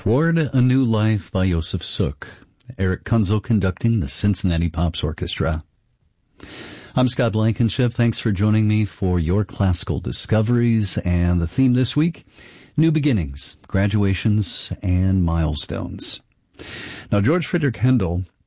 Toward a New Life by Joseph Suk. Eric Kunzel conducting the Cincinnati Pops Orchestra. I'm Scott Blankenship. Thanks for joining me for your classical discoveries. And the theme this week, new beginnings, graduations, and milestones. Now, George Friedrich Handel